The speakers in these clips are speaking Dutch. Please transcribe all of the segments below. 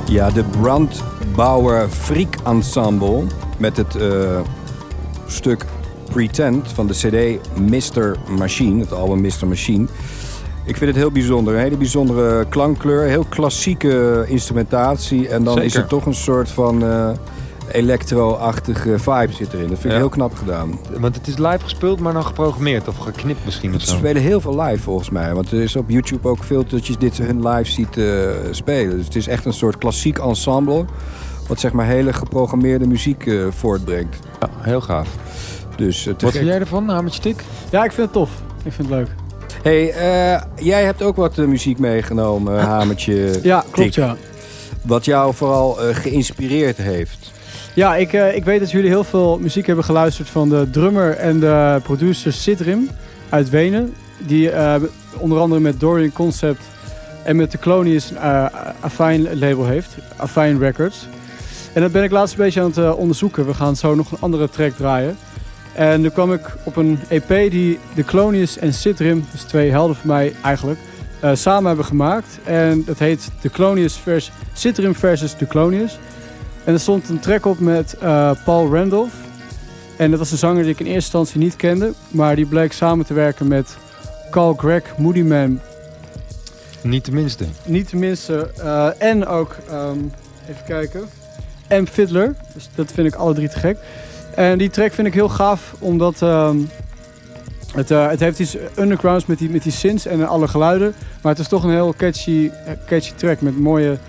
Ja, de Brandbauer Freak Ensemble met het stuk Pretend van de CD Mr. Machine, het album Mr. Machine. Ik vind het heel bijzonder, een hele bijzondere klankkleur, heel klassieke instrumentatie en dan Zeker. is er toch een soort van electro-achtige vibe zit erin. Dat vind ik heel knap gedaan. Want het is live gespeeld, maar dan geprogrammeerd of geknipt misschien of Ze zo. spelen heel veel live volgens mij. Want er is op YouTube ook veel dat je hun live ziet spelen. Dus het is echt een soort klassiek ensemble. Wat zeg maar hele geprogrammeerde muziek voortbrengt. Ja, heel gaaf. Dus, Wat vind jij ervan, Hamertje Tik? Ja, ik vind het tof. Ik vind het leuk. Hey, jij hebt ook wat muziek meegenomen, Hamertje. Ja, klopt Tik. ja. Wat jou vooral geïnspireerd heeft. Ja, ik weet dat jullie heel veel muziek hebben geluisterd van de drummer en de producer Sidrim uit Wenen. Die onder andere met Dorian Concept en met The Clonius Affine label heeft. Affine Records. En dat ben ik laatst een beetje aan het onderzoeken. We gaan zo nog een andere track draaien. En nu kwam ik op een EP die The Clonius en Sidrim, dus twee helden van mij eigenlijk, samen hebben gemaakt. En dat heet The Clonius Sidrim versus The Clonius. En er stond een track op met Paul Randolph. En dat was een zanger die ik in eerste instantie niet kende. Maar die bleek samen te werken met Carl Gregg, Moodyman. Niet tenminste. Niet tenminste. En ook, even kijken, M. Fiddler. Dus dat vind ik alle drie te gek. En die track vind ik heel gaaf, omdat het heeft iets undergrounds met die synths en alle geluiden. Maar het is toch een heel catchy track met mooie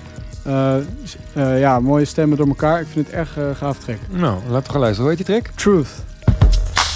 stemmen door elkaar. Ik vind het erg gaaf track. Nou, laten we gaan luisteren. Hoe heet die track? Truth.